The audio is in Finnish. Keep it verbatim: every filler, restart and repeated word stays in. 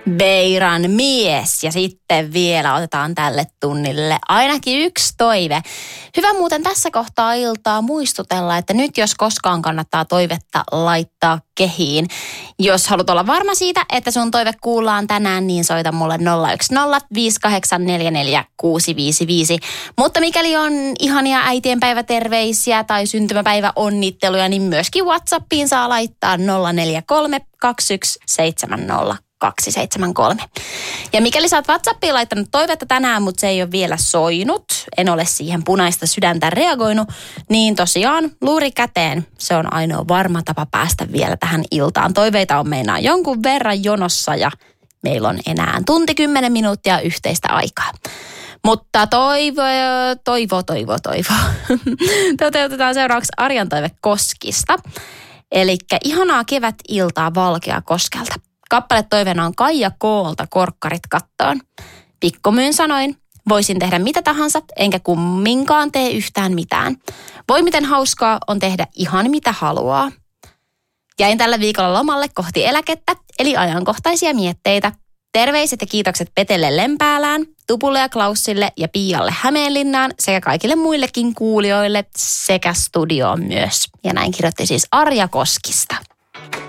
Beiran mies. Ja sitten vielä otetaan tälle tunnille ainakin yksi toive. Hyvä muuten tässä kohtaa iltaa muistutella, että nyt jos koskaan kannattaa toivetta laittaa kehiin. Jos haluat olla varma siitä, että sun toive kuullaan tänään, niin soita mulle nolla yksi nolla viisi kahdeksan neljä neljä kuusi viisi viisi. Mutta mikäli on ihania äitienpäiväterveisiä tai syntymäpäiväonnitteluja, niin myöskin WhatsAppiin saa laittaa nolla neljä kolme kaksi yksi seitsemän nolla kaksi seitsemän kolme. Ja mikäli sä oot WhatsAppiin laittanut toivetta tänään, mutta se ei ole vielä soinut, en ole siihen punaista sydäntä reagoinut, niin tosiaan luuri käteen. Se on ainoa varma tapa päästä vielä tähän iltaan. Toiveita on meinaa jonkun verran jonossa ja meillä on enää tunti kymmenen minuuttia yhteistä aikaa. Mutta toivo, toivo, toivo, toivo. Toteutetaan seuraavaksi Arjan toive Koskista. Elikkä ihanaa kevätiltaa Valkeakoskelta. Kappale toiveena on Kaija Koolta Korkkarit kattoon. Pikkumyyn sanoin, voisin tehdä mitä tahansa, enkä kumminkaan tee yhtään mitään. Voi miten hauskaa on tehdä ihan mitä haluaa. Jäin tällä viikolla lomalle kohti eläkettä, eli ajankohtaisia mietteitä. Terveiset ja kiitokset Petelle Lempäälään, Tupulle ja Klaussille ja Pialle Hämeenlinnaan sekä kaikille muillekin kuulijoille sekä studioon myös. Ja näin kirjoitti siis Arja Koskista.